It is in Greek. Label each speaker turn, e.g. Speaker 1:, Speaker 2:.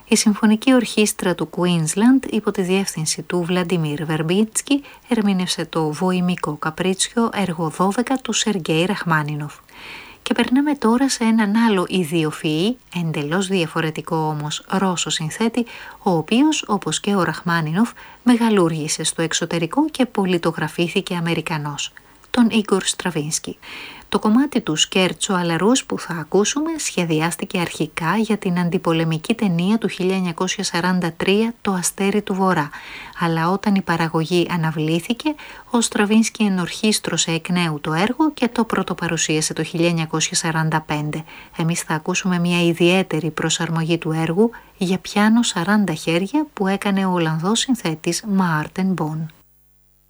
Speaker 1: Η Συμφωνική Ορχήστρα του Queensland υπό τη διεύθυνση του Βλαντιμίρ Βερμπίτσκι ερμήνευσε το βοημικό καπρίτσιο έργο 12 του Σεργέη Ραχμάνινοφ. Και περνάμε τώρα σε έναν άλλο ιδιοφυή, εντελώς διαφορετικό όμως Ρώσο συνθέτη, ο οποίος, όπως και ο Ραχμάνινοφ, μεγαλούργησε στο εξωτερικό και πολιτογραφήθηκε Αμερικανός, τον Ίγκορ Στραβίνσκι. Το κομμάτι του Σκέρτσο Αλαρούς που θα ακούσουμε σχεδιάστηκε αρχικά για την αντιπολεμική ταινία του 1943 «Το Αστέρι του Βορρά», αλλά όταν η παραγωγή αναβλήθηκε, ο Στραβίνσκι ενορχίστρωσε εκ νέου το έργο και το πρωτοπαρουσίασε το 1945. Εμείς θα ακούσουμε μια ιδιαίτερη προσαρμογή του έργου για πιάνο 40 χέρια που έκανε ο Ολλανδός συνθέτης Μάρτεν Μπον.